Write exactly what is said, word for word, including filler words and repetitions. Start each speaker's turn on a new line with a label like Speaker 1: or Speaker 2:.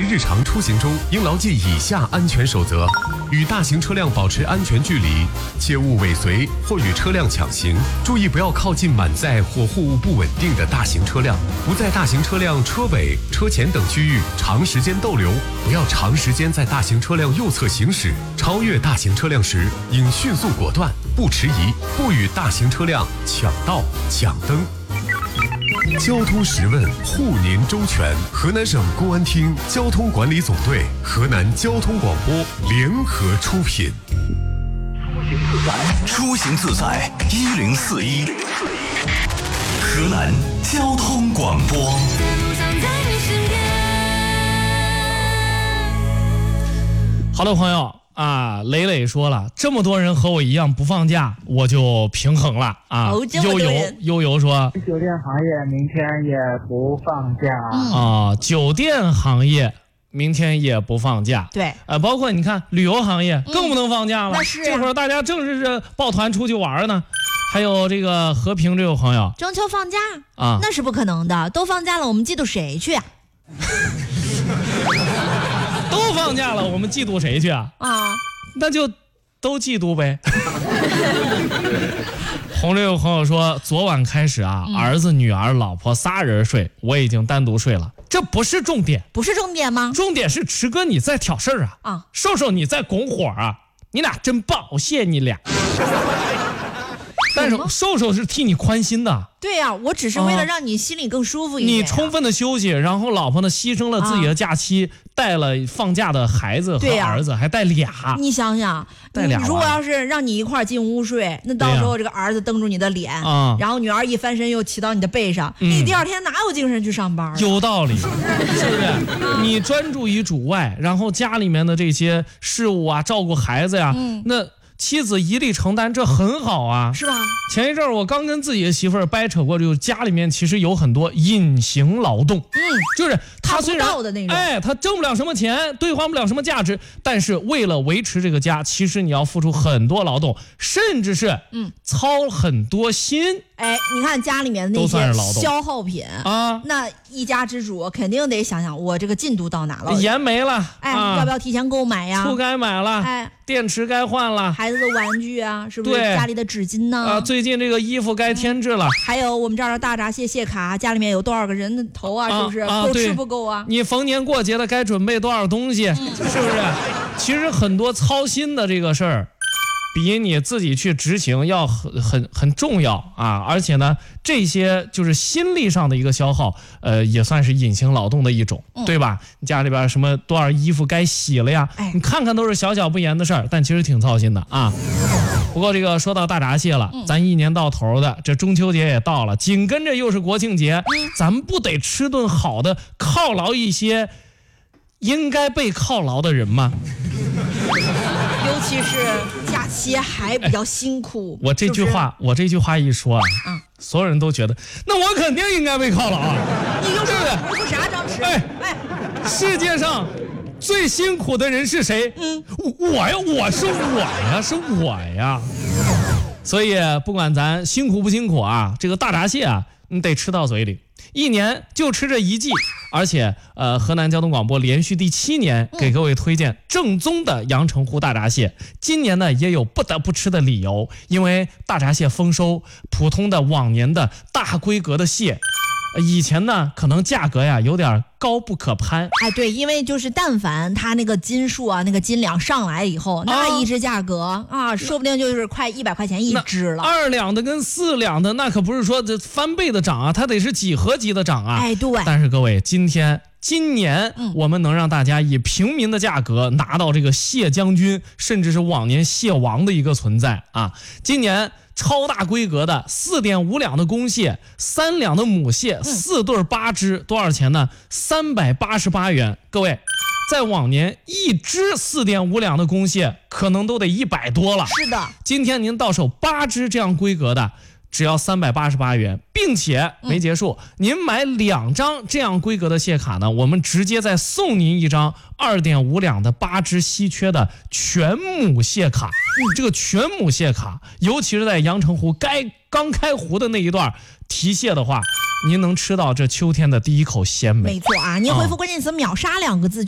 Speaker 1: 日常出行中应牢记以下安全守则：与大型车辆保持安全距离，切勿尾随或与车辆抢行，注意不要靠近满载或货物不稳定的大型车辆，不在大型车辆车尾、车前等区域长时间逗留，不要长时间在大型车辆右侧行驶。超越大型车辆时，应迅速果断，不迟疑，不与大型车辆抢道、抢灯。交通十问，护您周全。河南省公安厅交通管理总队、河南交通广播联合出品。
Speaker 2: 出行自在一零四一，河南交通广播。
Speaker 3: 好的，朋友啊，磊磊说了，这么多人和我一样不放假，我就平衡了啊。
Speaker 4: 哦、
Speaker 3: 悠悠悠悠说，
Speaker 5: 酒店行业明天也不放假、
Speaker 3: 嗯、啊，酒店行业明天也不放假。
Speaker 4: 对，
Speaker 3: 呃，包括你看旅游行业更不能放假了。
Speaker 4: 嗯、那是、啊、
Speaker 3: 这会儿大家正是这抱团出去玩呢。还有这个和平这位朋友，
Speaker 4: 中秋放假
Speaker 3: 啊，
Speaker 4: 那是不可能的，都放假了，我们嫉妒谁去啊？
Speaker 3: 都放假了，我们嫉妒谁去啊？
Speaker 4: 啊，
Speaker 3: 那就都嫉妒呗。红这位朋友说，昨晚开始啊、嗯，儿子、女儿、老婆仨人睡，我已经单独睡了。这不是重点，
Speaker 4: 不是重点吗？
Speaker 3: 重点是池哥你在挑事儿啊！啊，瘦瘦你在拱火啊！你俩真棒，我谢谢你俩。但是瘦瘦是替你宽心的。
Speaker 4: 对呀、啊，我只是为了让你心里更舒服一点、啊。
Speaker 3: 你充分的休息，然后老婆呢牺牲了自己的假期，啊、带了放假的孩子和儿子，啊、还带俩。
Speaker 4: 你想想，
Speaker 3: 带俩。
Speaker 4: 如果要是让你一块进屋睡，那到时候这个儿子蹬住你的脸，啊、然后女儿一翻身又骑到你的背上，嗯、你第二天哪有精神去上班、啊？
Speaker 3: 有道理，
Speaker 4: 是不是？
Speaker 3: 是不是？啊、你专注于主外，然后家里面的这些事务啊，照顾孩子呀，嗯、那。妻子一力承担，这很好啊，
Speaker 4: 是吧？
Speaker 3: 前一阵儿我刚跟自己的媳妇儿掰扯过，就是家里面其实有很多隐形劳动，嗯，就是他虽然
Speaker 4: 看不到的那种，
Speaker 3: 哎，他挣不了什么钱，兑换不了什么价值，但是为了维持这个家，其实你要付出很多劳动，甚至是嗯操很多心。
Speaker 4: 哎，你看家里面的那些消耗品啊，那一家之主肯定得想想我这个进度到哪了，
Speaker 3: 盐没了，
Speaker 4: 哎，
Speaker 3: 啊、
Speaker 4: 要不要提前购买呀？
Speaker 3: 醋该买了，
Speaker 4: 哎，
Speaker 3: 电池该换了，
Speaker 4: 孩子的玩具啊，是不是？家里的纸巾呢？
Speaker 3: 啊，最近这个衣服该添置了。嗯、
Speaker 4: 还有我们这儿的大闸蟹蟹卡，家里面有多少个人的头啊？是不是、啊啊、够吃不够啊？
Speaker 3: 你逢年过节的该准备多少东西？嗯、是不是？其实很多操心的这个事儿。比你自己去执行要很很很重要啊！而且呢，这些就是心力上的一个消耗，呃，也算是隐形劳动的一种，嗯、对吧？你家里边什么多少衣服该洗了呀？哎、你看看都是小小不言的事儿，但其实挺操心的啊。不过这个说到大闸蟹了，嗯、咱一年到头的，这中秋节也到了，紧跟着又是国庆节，嗯、咱们不得吃顿好的，犒劳一些应该被犒劳的人吗？
Speaker 4: 尤其是假期还比较辛苦。
Speaker 3: 哎、我这句话，
Speaker 4: 就是、
Speaker 3: 我这句话一说啊，嗯、所有人都觉得，那我肯定应该被犒劳啊！
Speaker 4: 你就说
Speaker 3: 对
Speaker 4: 不对？说啥张弛？
Speaker 3: 哎哎，世界上最辛苦的人是谁？嗯，我呀，我是我呀，是我呀。所以不管咱辛苦不辛苦啊，这个大闸蟹啊，你得吃到嘴里。一年就吃这一季，而且呃，河南交通广播连续第七年给各位推荐正宗的阳澄湖大闸蟹。今年呢也有不得不吃的理由，因为大闸蟹丰收，普通的往年的大规格的蟹，以前呢可能价格呀有点高不可攀。
Speaker 4: 哎，对，因为就是但凡它那个斤数啊，那个斤两上来以后，那一只价格 啊, 啊，说不定就是快一百块钱一只了。
Speaker 3: 二两的跟四两的，那可不是说这翻倍的涨啊，它得是几何级的涨啊。
Speaker 4: 哎，对。
Speaker 3: 但是各位，今天。今年我们能让大家以平民的价格拿到这个蟹将军，甚至是往年蟹王的一个存在啊！今年超大规格的四点五两的公蟹，三两的母蟹，四对八只，多少钱呢？三百八十八元。各位，在往年一只四点五两的公蟹可能都得一百多了。
Speaker 4: 是的，
Speaker 3: 今天您到手八只这样规格的。只要三百八十八元，并且没结束、嗯、您买两张这样规格的蟹卡呢，我们直接再送您一张二点五两的八只稀缺的全母蟹卡、嗯、这个全母蟹卡尤其是在阳澄湖该刚开湖的那一段提蟹的话，您能吃到这秋天的第一口鲜美。
Speaker 4: 没错啊，您回复关键词秒杀两个字